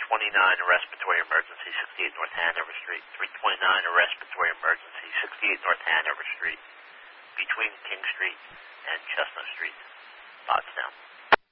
329, a respiratory emergency, 68 North Hanover Street. 329, a respiratory emergency, 68 North Hanover Street, between King Street and Chestnut Street, Pottstown.